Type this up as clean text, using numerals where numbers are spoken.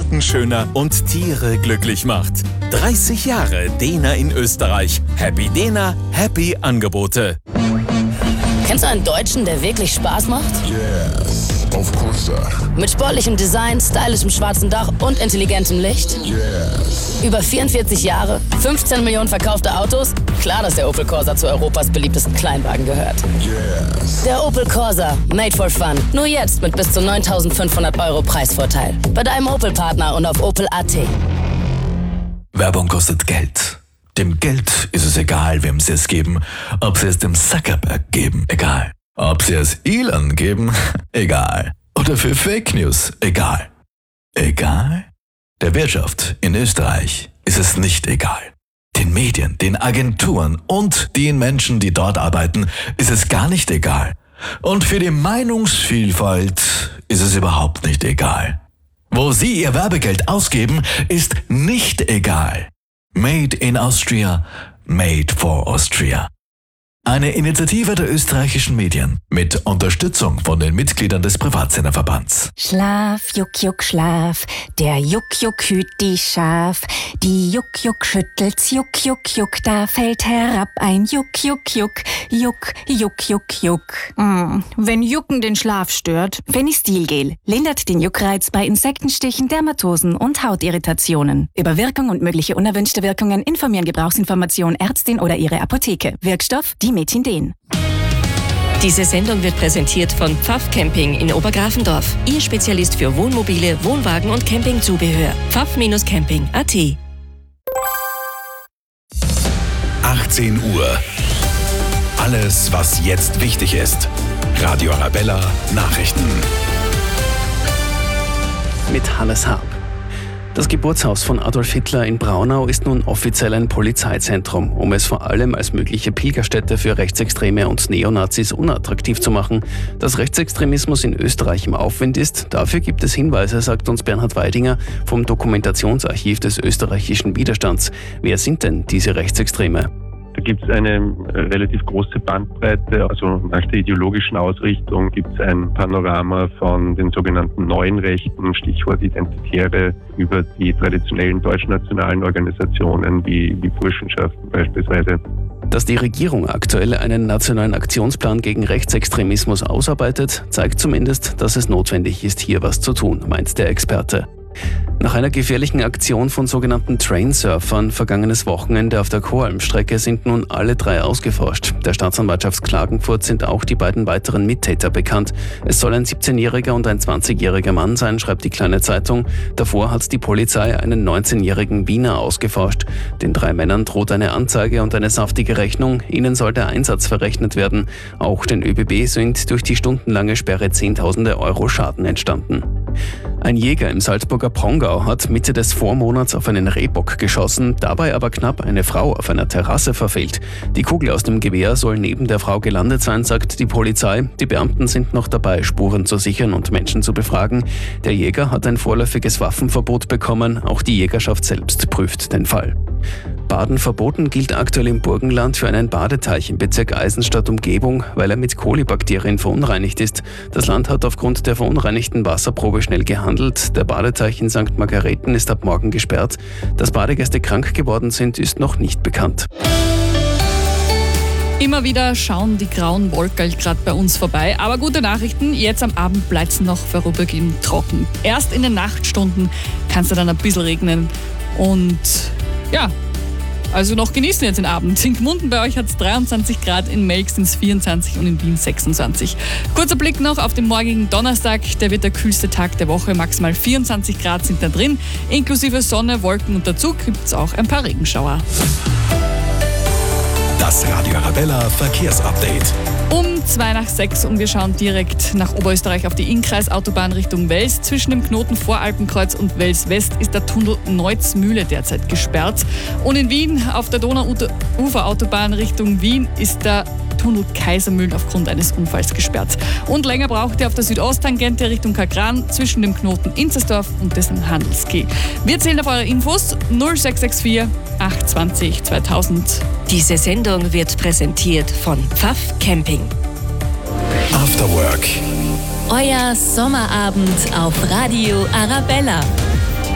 Marken schöner und Tiere glücklich macht. 30 Jahre Dena in Österreich. Happy Dena, happy Angebote. Kennst du einen Deutschen, der wirklich Spaß macht? Yes, of course. Mit sportlichem Design, stylischem schwarzen Dach und intelligentem Licht? Yes. Über 44 Jahre, 15 Millionen verkaufte Autos? Klar, dass der Opel Corsa zu Europas beliebtesten Kleinwagen gehört. Yes. Der Opel Corsa, made for fun. Nur jetzt mit bis zu 9.500 Euro Preisvorteil. Bei deinem Opel-Partner und auf opel.at. Werbung kostet Geld. Dem Geld ist es egal, wem sie es geben. Ob sie es dem Zuckerberg geben, egal. Ob sie es Elon geben, egal. Oder für Fake News, egal. Egal? Der Wirtschaft in Österreich ist es nicht egal. Den Medien, den Agenturen und den Menschen, die dort arbeiten, ist es gar nicht egal. Und für die Meinungsvielfalt ist es überhaupt nicht egal. Wo sie ihr Werbegeld ausgeben, ist nicht egal. Made in Austria, made for Austria. Eine Initiative der österreichischen Medien mit Unterstützung von den Mitgliedern des Privatsenderverbands. Schlaf, Juck, Juck, Schlaf, der Juck, Juck hüt die Schaf. Die Juck, Juck schüttelt's, Juck, Juck, Juck, da fällt herab ein Juck, Juck, Juck, Juck, Juck, Juck, Juck. Wenn Jucken den Schlaf stört. Fenistilgel lindert den Juckreiz bei Insektenstichen, Dermatosen und Hautirritationen. Über Wirkung und mögliche unerwünschte Wirkungen informieren Gebrauchsinformation Ärztin oder ihre Apotheke. Wirkstoff Dimethinden. Diese Sendung wird präsentiert von Pfaff Camping in Obergrafendorf. Ihr Spezialist für Wohnmobile, Wohnwagen und Campingzubehör. Pfaff-Camping.at. 18 Uhr. Alles, was jetzt wichtig ist. Radio Arabella Nachrichten. Mit Hannes Haab. Das Geburtshaus von Adolf Hitler in Braunau ist nun offiziell ein Polizeizentrum, um es vor allem als mögliche Pilgerstätte für Rechtsextreme und Neonazis unattraktiv zu machen. Dass Rechtsextremismus in Österreich im Aufwind ist, dafür gibt es Hinweise, sagt uns Bernhard Weidinger vom Dokumentationsarchiv des österreichischen Widerstands. Wer sind denn diese Rechtsextreme? Da gibt es eine relativ große Bandbreite, also nach der ideologischen Ausrichtung gibt es ein Panorama von den sogenannten neuen Rechten, Stichwort Identitäre, über die traditionellen deutschnationalen Organisationen wie Burschenschaften beispielsweise. Dass die Regierung aktuell einen nationalen Aktionsplan gegen Rechtsextremismus ausarbeitet, zeigt zumindest, dass es notwendig ist, hier was zu tun, meint der Experte. Nach einer gefährlichen Aktion von sogenannten Trainsurfern vergangenes Wochenende auf der Choralmstrecke sind nun alle 3 ausgeforscht. Der Staatsanwaltschaft Klagenfurt sind auch die beiden weiteren Mittäter bekannt. Es soll ein 17-jähriger und ein 20-jähriger Mann sein, schreibt die Kleine Zeitung. Davor hat die Polizei einen 19-jährigen Wiener ausgeforscht. Den 3 Männern droht eine Anzeige und eine saftige Rechnung. Ihnen soll der Einsatz verrechnet werden. Auch den ÖBB sind durch die stundenlange Sperre Zehntausende Euro Schaden entstanden. Ein Jäger im Salzburger Prongau hat Mitte des Vormonats auf einen Rehbock geschossen, dabei aber knapp eine Frau auf einer Terrasse verfehlt. Die Kugel aus dem Gewehr soll neben der Frau gelandet sein, sagt die Polizei. Die Beamten sind noch dabei, Spuren zu sichern und Menschen zu befragen. Der Jäger hat ein vorläufiges Waffenverbot bekommen, auch die Jägerschaft selbst prüft den Fall. Baden verboten gilt aktuell im Burgenland für einen Badeteich im Bezirk Eisenstadt-Umgebung, weil er mit Kolibakterien verunreinigt ist. Das Land hat aufgrund der verunreinigten Wasserprobe schnell gehandelt. Der Badeteich in St. Margareten ist ab morgen gesperrt. Dass Badegäste krank geworden sind, ist noch nicht bekannt. Immer wieder schauen die grauen Wolken gerade bei uns vorbei. Aber gute Nachrichten, jetzt am Abend bleibt es noch vorübergehend trocken. Erst in den Nachtstunden kann es dann ein bisschen regnen. Und ja, also noch genießen jetzt den Abend. In Gmunden bei euch hat es 23 Grad, in Melk sind es 24 und in Wien 26. Kurzer Blick noch auf den morgigen Donnerstag. Der wird der kühlste Tag der Woche. Maximal 24 Grad sind da drin. Inklusive Sonne, Wolken und dazu gibt es auch ein paar Regenschauer. Das Radio Arabella Verkehrsupdate. Um 5:02 und wir schauen direkt nach Oberösterreich auf die Innkreisautobahn Richtung Wels. Zwischen dem Knoten Voralpenkreuz und Wels West ist der Tunnel Neuzmühle derzeit gesperrt. Und in Wien auf der Donauuferautobahn Richtung Wien ist der Tunnel Kaisermühlen aufgrund eines Unfalls gesperrt. Und länger braucht er auf der Südosttangente Richtung Kagran zwischen dem Knoten Inzersdorf und dessen Handelskeh. Wir zählen auf eure Infos 0664 820 2000. Diese Sendung wird präsentiert von Pfaff Camping. After Work. Euer Sommerabend auf Radio Arabella.